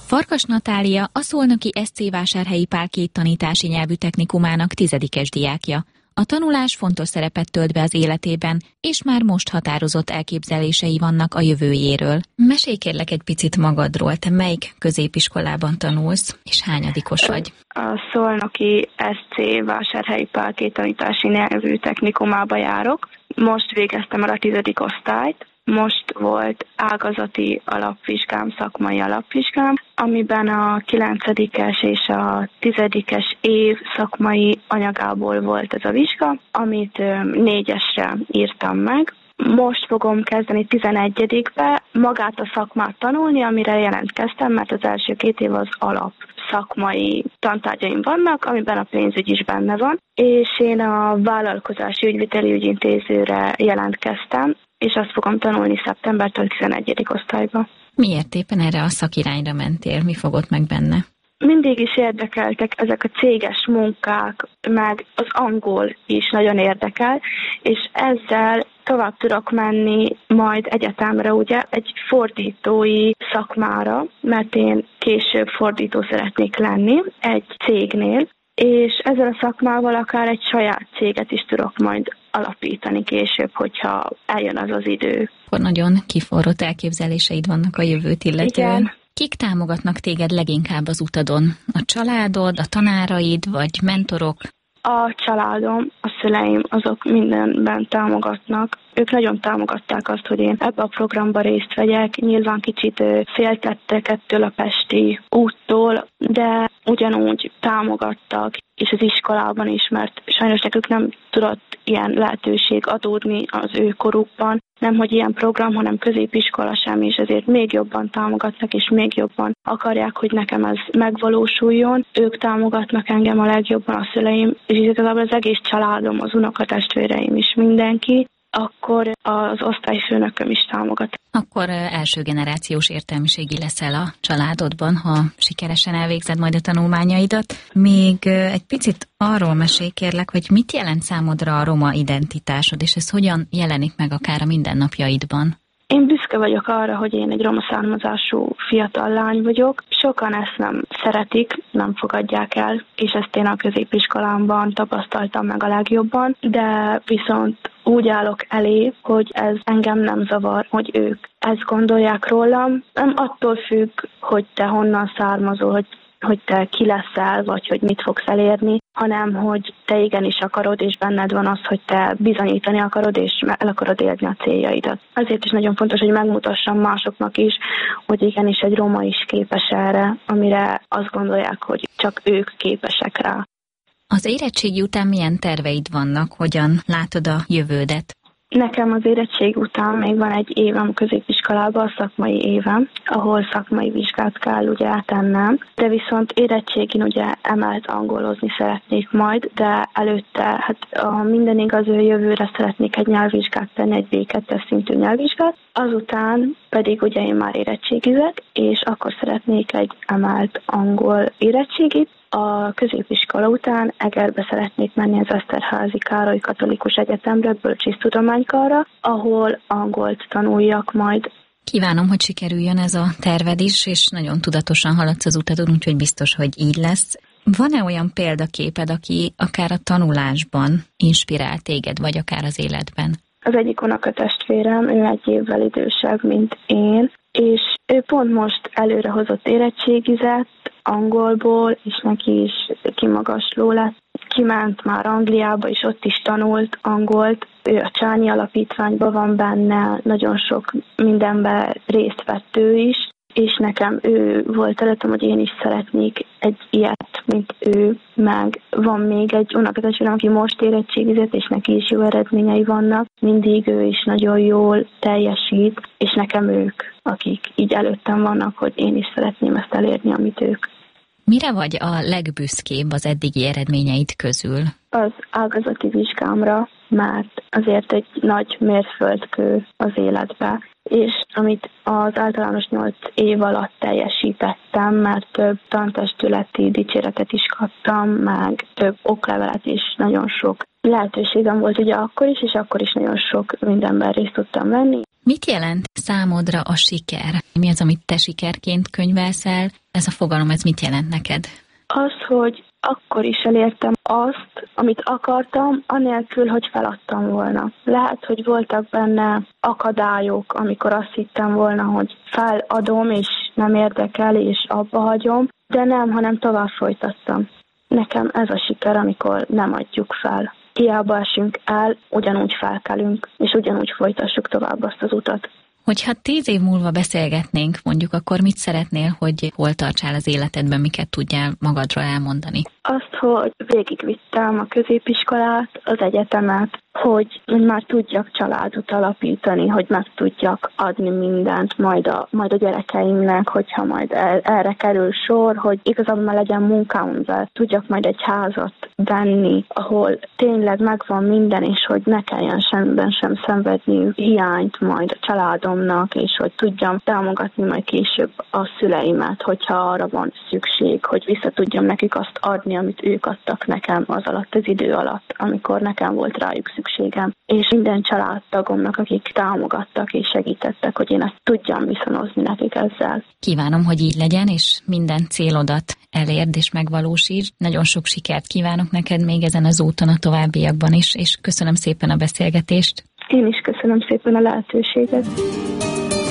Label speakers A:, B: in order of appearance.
A: Farkas Natália a szolnoki SC Vásárhelyi Pál II tanítási nyelvű technikumának 10-es diákja. A tanulás fontos szerepet tölt be az életében, és már most határozott elképzelései vannak a jövőjéről. Mesélj kérlek egy picit magadról, te melyik középiskolában tanulsz, és hányadikos vagy?
B: A szolnoki SC Vásárhelyi Pál II tanítási nyelvű technikumába járok. Most végeztem el a 10. osztályt. Most volt ágazati alapvizsgám, szakmai alapvizsgám, amiben a 9-es és a 10-es év szakmai anyagából volt ez a vizsga, amit 4-esre írtam meg. Most fogom kezdeni 11-be magát a szakmát tanulni, amire jelentkeztem, mert az első 2 év az alap szakmai tantárgyaim vannak, amiben a pénzügy is benne van, és én a vállalkozási ügyviteli ügyintézőre jelentkeztem, és azt fogom tanulni szeptembertől 11. osztályba.
A: Miért éppen erre a szakirányra mentél? Mi fogott meg benne?
B: Mindig is érdekeltek ezek a céges munkák, meg az angol is nagyon érdekel, és ezzel tovább tudok menni majd egyetemre, ugye, egy fordítói szakmára, mert én később fordító szeretnék lenni egy cégnél, és ezzel a szakmával akár egy saját céget is tudok majd alapítani később, hogyha eljön az az idő.
A: Akkor nagyon kiforrott elképzeléseid vannak a jövőt illetően.
B: Igen.
A: Kik támogatnak téged leginkább az utadon? A családod, a tanáraid, vagy mentorok?
B: A családom, a szüleim, azok mindenben támogatnak. Ők nagyon támogatták azt, hogy én ebbe a programba részt vegyek. Nyilván kicsit féltettek ettől a pesti úttól, de ugyanúgy támogattak, és az iskolában is, mert sajnos nekük nem tudott ilyen lehetőség adódni az ő korukban. Nem, hogy ilyen program, hanem középiskola sem, és ezért még jobban támogatnak, és még jobban akarják, hogy nekem ez megvalósuljon. Ők támogatnak engem a legjobban, a szüleim, és igazából az egész családom, az unokatestvéreim is, mindenki. Akkor az osztályfőnököm is támogat.
A: Akkor első generációs értelmiségi leszel a családodban, ha sikeresen elvégzed majd a tanulmányaidat. Még egy picit arról mesélj kérlek, hogy mit jelent számodra a roma identitásod, és ez hogyan jelenik meg akár a mindennapjaidban?
B: Én büszke vagyok arra, hogy én egy roma származású fiatal lány vagyok. Sokan ezt nem szeretik, nem fogadják el, és ezt én a középiskolámban tapasztaltam meg a legjobban, de viszont úgy állok elé, hogy ez engem nem zavar, hogy ők ezt gondolják rólam. Nem attól függ, hogy te honnan származol, hogy te ki leszel, vagy hogy mit fogsz elérni, hanem hogy te igenis akarod, és benned van az, hogy te bizonyítani akarod, és el akarod érni a céljaidat. Azért is nagyon fontos, hogy megmutassam másoknak is, hogy igenis egy roma is képes erre, amire azt gondolják, hogy csak ők képesek rá.
A: Az érettségi után milyen terveid vannak? Hogyan látod a jövődet?
B: Nekem az érettség után még van egy évem középiskolában, a szakmai évem, ahol szakmai vizsgát kell ugye tennem, de viszont érettségin ugye emelt angolozni szeretnék majd, de előtte, ha minden igaz, jövőre szeretnék egy nyelvvizsgát tenni, egy B2-es szintű nyelvvizsgát, azután pedig ugye én már érettségizek, és akkor szeretnék egy emelt angol érettségit. A középiskola után Egerbe szeretnék menni az Eszterházy Károly Katolikus Egyetemre, bölcsésztudománykarra, ahol angolt tanuljak majd.
A: Kívánom, hogy sikerüljön ez a terved is, és nagyon tudatosan haladsz az utadon, úgyhogy biztos, hogy így lesz. Van-e olyan példaképed, aki akár a tanulásban inspirál téged, vagy akár az életben?
B: Az egyik unokatestvérem, ő 1 évvel idősebb, mint én, és ő pont most előrehozott érettségizett angolból, és neki is kimagasló lett. Kiment már Angliába, és ott is tanult angolt. Ő a Csányi Alapítványban van benne, nagyon sok mindenben részt vett ő is, és nekem ő volt előttem, hogy én is szeretnék egy ilyet, mint ő, meg van még egy unokatestvérem, aki most érettségizett, és neki is jó eredményei vannak. Mindig ő is nagyon jól teljesít, és nekem ők, akik így előttem vannak, hogy én is szeretném ezt elérni, amit ők.
A: Mire vagy a legbüszkébb az eddigi eredményeid közül?
B: Az ágazati vizsgámra, mert azért egy nagy mérföldkő az életbe, és amit az általános 8 év alatt teljesítettem, mert több tantestületi dicséretet is kaptam, meg több oklevelet is, nagyon sok lehetőségem volt ugye akkor is, és akkor is nagyon sok mindenben részt tudtam venni.
A: Mit jelent számodra a siker? Mi az, amit te sikerként könyvelsz el? Ez a fogalom, ez mit jelent neked?
B: Az, hogy akkor is elértem azt, amit akartam, anélkül, hogy feladtam volna. Lehet, hogy voltak benne akadályok, amikor azt hittem volna, hogy feladom, és nem érdekel, és abba hagyom, de nem, hanem tovább folytattam. Nekem ez a siker, amikor nem adjuk fel. Hiába esünk el, ugyanúgy felkelünk, és ugyanúgy folytassuk tovább azt az utat.
A: Hogyha 10 év múlva beszélgetnénk, mondjuk, akkor mit szeretnél, hogy hol tartsál az életedben, miket tudjál magadról elmondani?
B: Azt, hogy végigvittem a középiskolát, az egyetemet, hogy már tudjak családot alapítani, hogy meg tudjak adni mindent majd a gyerekeimnek, hogyha majd erre kerül sor, hogy igazából már legyen munkám, amivel tudjak majd egy házat venni, ahol tényleg megvan minden, és hogy ne kelljen semmiben sem szenvedni hiányt majd a családomnak, és hogy tudjam támogatni majd később a szüleimet, hogyha arra van szükség, hogy vissza tudjam nekik azt adni, amit ők adtak nekem az alatt az idő alatt, amikor nekem volt rájuk szükségem. És minden családtagomnak, akik támogattak és segítettek, hogy én ezt tudjam viszonozni nekik ezzel.
A: Kívánom, hogy így legyen, és minden célodat elérd és megvalósítsd. Nagyon sok sikert kívánok neked még ezen az úton a továbbiakban is, és köszönöm szépen a beszélgetést.
B: Én is köszönöm szépen a lehetőséget.